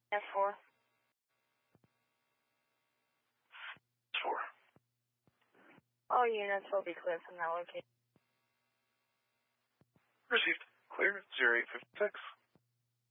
F4. 4. All units will be clear from that location. Received. Clear 0856.